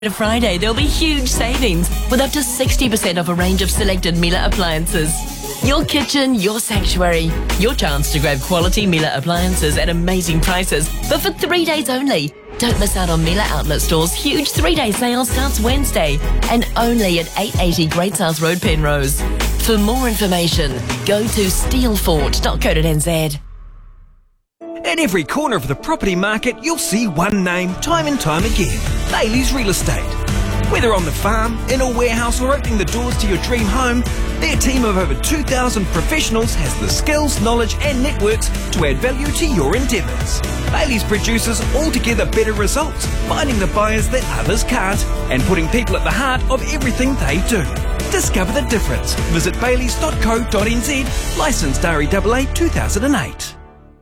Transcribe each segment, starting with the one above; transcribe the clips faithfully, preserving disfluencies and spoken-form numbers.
Friday, there'll be huge savings with up to sixty percent off a range of selected Miele appliances. Your kitchen, your sanctuary. Your chance to grab quality Miele appliances at amazing prices, but for three days only. Don't miss out on Miele Outlet Store's huge three-day sale starts Wednesday and only at eight eighty Great South Road, Penrose. For more information, go to steelfort dot co dot n z. At every corner of the property market, you'll see one name time and time again. Bailey's Real Estate. Whether on the farm, in a warehouse or opening the doors to your dream home, their team of over two thousand professionals has the skills, knowledge and networks to add value to your endeavours. Bailey's produces altogether better results, finding the buyers that others can't and putting people at the heart of everything they do. Discover the difference. Visit baileys dot co dot n z, licensed R E A A two thousand eight.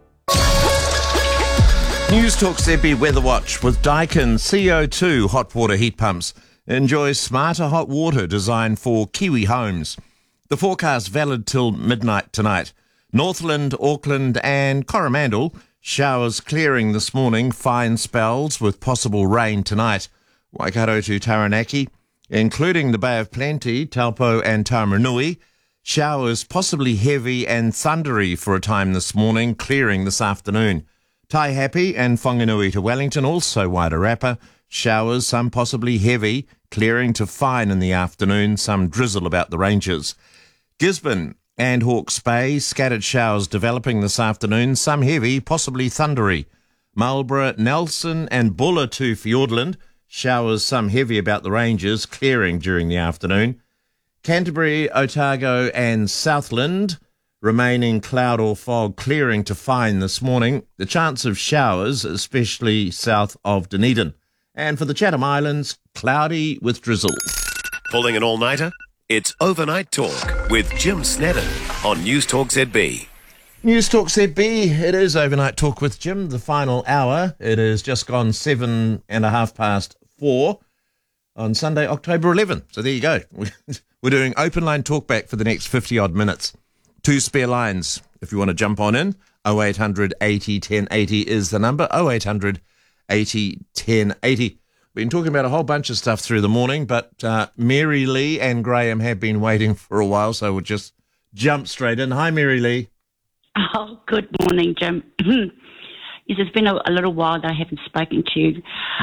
News Talk Z B Weather Watch with Daikin C O two hot water heat pumps. Enjoy smarter hot water designed for Kiwi homes. The forecast valid till midnight tonight. Northland, Auckland and Coromandel, showers clearing this morning, fine spells with possible rain tonight. Waikato to Taranaki, including the Bay of Plenty, Taupo and Taumarunui, showers possibly heavy and thundery for a time this morning, clearing this afternoon. Taihape and Whanganui to Wellington, also Wairarapa, showers, some possibly heavy, clearing to fine in the afternoon, some drizzle about the ranges. Gisborne and Hawke's Bay, scattered showers developing this afternoon, some heavy, possibly thundery. Marlborough, Nelson and Buller to Fiordland, showers, some heavy about the ranges, clearing during the afternoon. Canterbury, Otago and Southland, remaining cloud or fog, clearing to fine this morning. The chance of showers, especially south of Dunedin. And for the Chatham Islands, cloudy with drizzle. Pulling an all-nighter? It's Overnight Talk with Jim Snedden on News Talk Z B. News Talk Z B, it is Overnight Talk with Jim, the final hour. It is just gone seven and a half past four on Sunday, October eleventh. So there you go. We're doing open line talkback for the next fifty-odd minutes. Two spare lines if you want to jump on in. oh eight hundred eighty ten eighty is the number. oh eight hundred eighty ten eighty. Been talking about a whole bunch of stuff through the morning, but uh, Mary Lee and Graham have been waiting for a while, so we'll just jump straight in. Hi, Mary Lee. Oh, good morning, Jim. Yes, it's been a, a little while that I haven't spoken to you.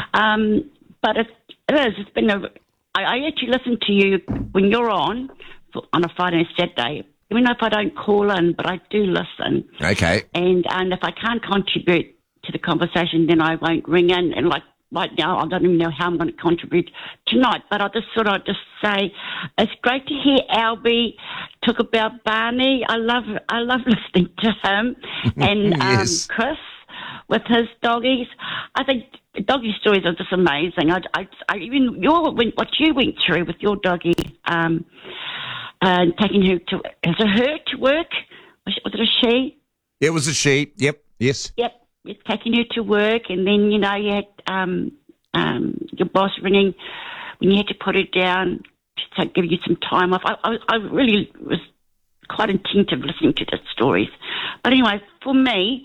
Um, but it, it is. It's been a... I, I actually listen to you when you're on, for, on a Friday and Saturday. Even if I don't call in, but I do listen. Okay. And and if I can't contribute to the conversation, then I won't ring in. And like right now, I don't even know how I'm going to contribute tonight. But I'll just sort of just say, it's great to hear Albie talk about Barney. I love I love listening to him and Yes. um, Chris with his doggies. I think doggy stories are just amazing. I, I, I even your what you went through with your doggy. Um, Uh, taking her to, is it her to work? Was it, was it a she? It was a she, yep, yes. Yep, it's taking her to work, and then, you know, you had um, um, your boss ringing when you had to put her down to give you some time off. I, I, I really was quite attentive listening to the stories. But anyway, for me,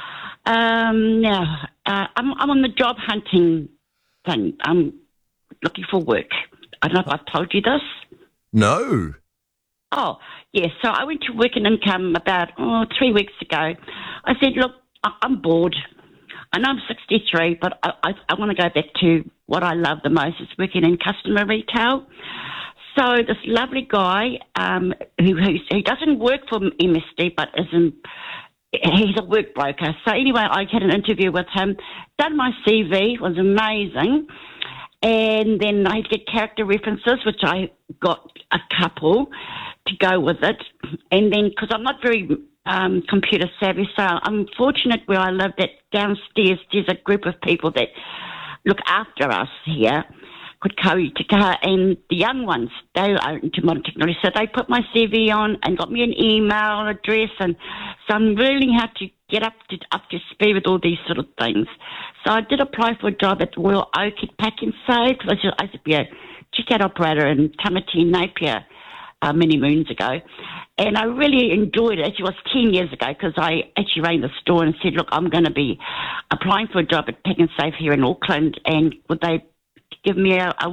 um, now, uh, I'm, I'm on the job hunting thing. I'm looking for work. I don't know if I've told you this. No. Oh, yes. So I went to Work and Income about oh, three weeks ago. I said, look, I- I'm bored. I know I'm sixty-three, but I, I, I want to go back to what I love the most. It's working in customer retail. So this lovely guy um, who, who who doesn't work for M S D, but is in, he's a work broker. So anyway, I had an interview with him, done my C V, was amazing. And then I had to get character references, which I got a couple to go with it. And then, because I'm not very um, computer savvy, so I'm fortunate where I live that downstairs there's a group of people that look after us here, Kutkawi Tikaha, and the young ones, they are into modern technology. So they put my C V on and got me an email address, and so I'm learning how to get up to up to speed with all these sort of things. So I did apply for a job at Royal Oak at Pack and Save, because I used to be a checkout operator in Tamati, Napier, uh, many moons ago. And I really enjoyed it. It was ten years ago, because I actually rang the store and said, look, I'm going to be applying for a job at Pack and Save here in Auckland, and would they give me a, a